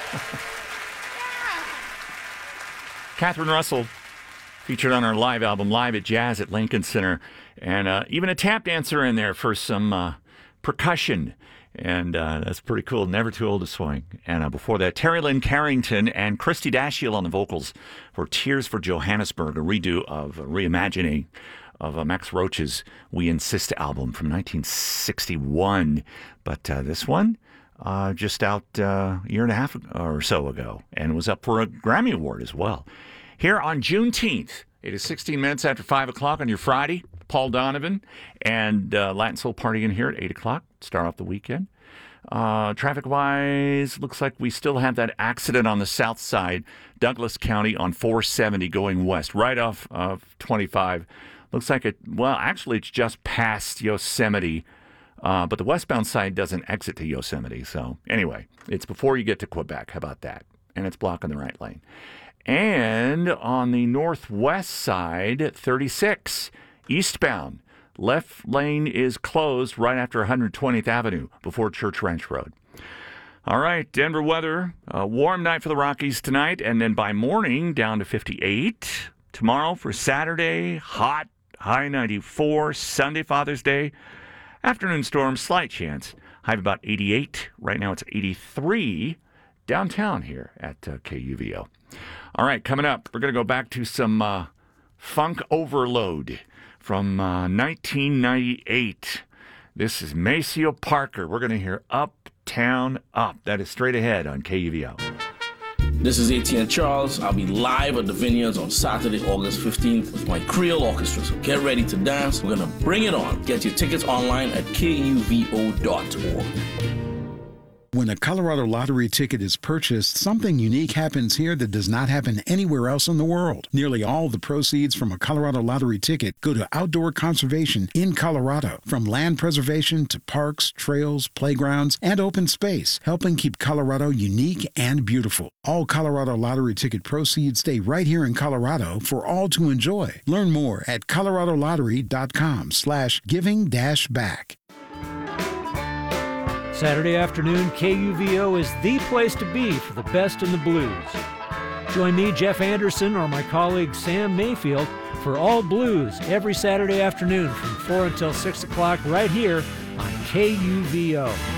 Catherine Russell featured on our live album, Live at Jazz at Lincoln Center. And even a tap dancer in there for some percussion. And that's pretty cool. Never Too Old to Swing. And before that, Terry Lynn Carrington and Christy Dashiell on the vocals for Tears for Johannesburg, a reimagining of Max Roach's We Insist album from 1961. But this one, just out a year and a half or so ago, and was up for a Grammy Award as well. Here on Juneteenth, it is 16 minutes after 5 o'clock on your Friday. Paul Donovan and Latin Soul Party in here at 8 o'clock. Start off the weekend. Traffic-wise, looks like we still have that accident on the south side, Douglas County on 470 going west, right off of 25. Looks like actually it's just past Yosemite, but the westbound side doesn't exit to Yosemite. So anyway, it's before you get to Quebec. How about that? And it's blocking the right lane. And on the northwest side, 36, eastbound, left lane is closed right after 120th Avenue before Church Ranch Road. All right, Denver weather, a warm night for the Rockies tonight, and then by morning down to 58. Tomorrow for Saturday, hot, high 94. Sunday, Father's Day, afternoon storm, slight chance, high of about 88. Right now it's 83 downtown here at KUVO. All right, coming up, we're going to go back to some funk overload from 1998. This is Maceo Parker. We're going to hear Uptown Up. That is straight ahead on KUVO. This is ATN Charles. I'll be live at the Vineyards on Saturday, August 15th with my Creole Orchestra. So get ready to dance. We're going to bring it on. Get your tickets online at kuvo.org. When a Colorado Lottery ticket is purchased, something unique happens here that does not happen anywhere else in the world. Nearly all the proceeds from a Colorado Lottery ticket go to outdoor conservation in Colorado, from land preservation to parks, trails, playgrounds, and open space, helping keep Colorado unique and beautiful. All Colorado Lottery ticket proceeds stay right here in Colorado for all to enjoy. Learn more at coloradolottery.com/giving-back. Saturday afternoon, KUVO is the place to be for the best in the blues. Join me, Jeff Anderson, or my colleague Sam Mayfield for All Blues every Saturday afternoon from 4 until 6 o'clock right here on KUVO.